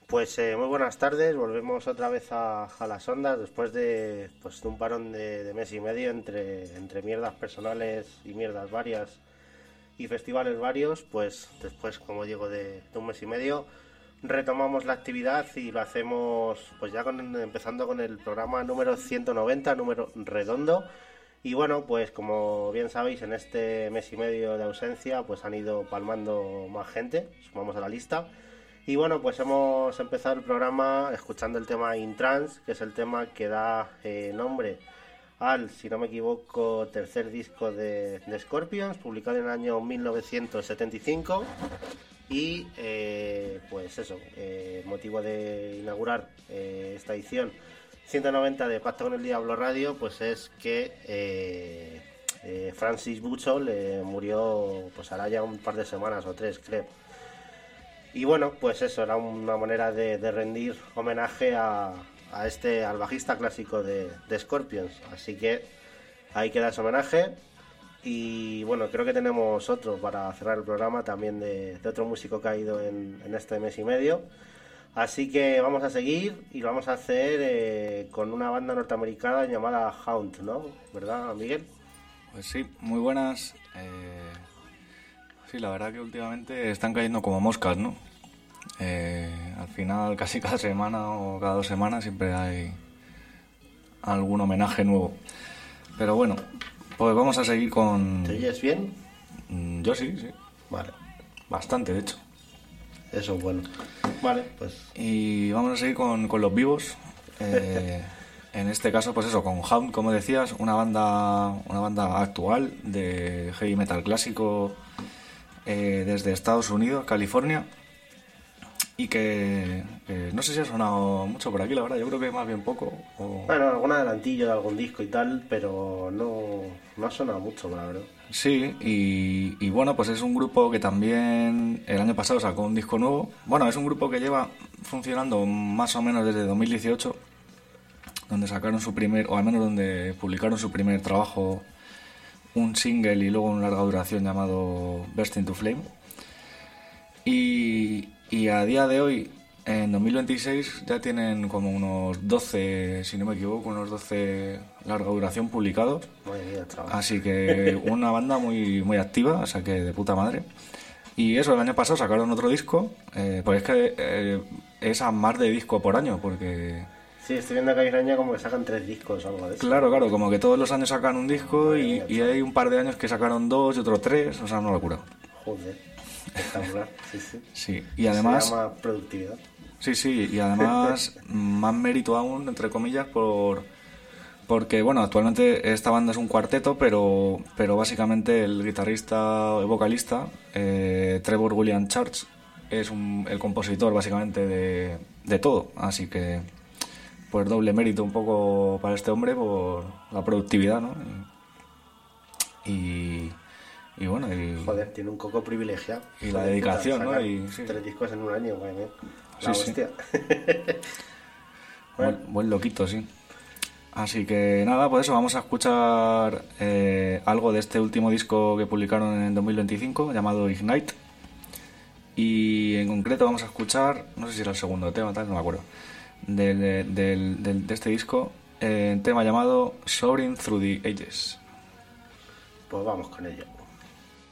Pues muy buenas tardes, volvemos otra vez a las ondas después de un parón de mes y medio entre mierdas personales y mierdas varias y festivales varios. Pues después, como digo, de un mes y medio retomamos la actividad y lo hacemos pues ya empezando con el programa número 190, número redondo. Y bueno, pues como bien sabéis, en este mes y medio de ausencia pues han ido palmando más gente, sumamos a la lista. Y bueno, pues hemos empezado el programa escuchando el tema In Trance, que es el tema que da nombre al, si no me equivoco, tercer disco de Scorpions, publicado en el año 1975. Y pues eso, motivo de inaugurar esta edición 190 de Pacto con el Diablo Radio, pues es que Francis Buchholz murió pues hará ya un par de semanas o tres, creo. Y bueno, pues eso, era una manera de rendir homenaje al bajista clásico de Scorpions. Así que ahí queda ese homenaje. Y bueno, creo que tenemos otro para cerrar el programa también de otro músico que ha ido en este mes y medio. Así que vamos a seguir y lo vamos a hacer con una banda norteamericana llamada Hound, ¿no? ¿Verdad, Miguel? Pues sí, muy buenas. Sí, la verdad que últimamente están cayendo como moscas, ¿no? Al final, casi cada semana o cada 2 semanas siempre hay algún homenaje nuevo. Pero bueno, pues vamos a seguir con... ¿Te oyes bien? Yo sí. Vale. Bastante, de hecho. Eso es bueno. Vale, pues... Y vamos a seguir con los vivos. En este caso, pues eso, con Hound, como decías, una banda actual de heavy metal clásico desde Estados Unidos, California, y que no sé si ha sonado mucho por aquí, la verdad, yo creo que más bien poco. Bueno, algún adelantillo de algún disco y tal, pero no ha sonado mucho, la verdad. Sí, y bueno, pues es un grupo que también el año pasado sacó un disco nuevo. Bueno, es un grupo que lleva funcionando más o menos desde 2018, donde sacaron o al menos donde publicaron su primer trabajo, un single y luego una larga duración llamado Burst into Flame. Y a día de hoy, en 2026, ya tienen como unos 12, si no me equivoco, unos 12 larga duración publicados. Muy bien, chaval. Así que una banda muy, muy activa, o sea que de puta madre. Y eso, el año pasado sacaron otro disco, pues es que es a más de disco por año, porque... Sí, estoy viendo que hay un año como que sacan 3 discos o algo de eso. Claro, como que todos los años sacan un disco y hay un par de años que sacaron 2 y otros 3, o sea, una locura. Joder, espectacular, sí. Sí, y además... Se llama productividad. Sí, y además más mérito aún, entre comillas, porque, bueno, actualmente esta banda es un cuarteto, pero básicamente el guitarrista y vocalista, Trevor William Church, es el compositor básicamente de todo, así que pues doble mérito un poco para este hombre por la productividad, ¿no? Y bueno, joder, tiene un coco privilegiado. Y la dedicación, ¿no? Y, sí. 3 discos en un año, güey. La sí, hostia. Bueno. Buen loquito, sí. Así que nada, pues eso, vamos a escuchar algo de este último disco que publicaron en 2025, llamado Ignite. Y en concreto vamos a escuchar, no sé si era el segundo tema, tal, no me acuerdo, de este disco, un tema llamado Soaring Through the Ages. Pues vamos con ello.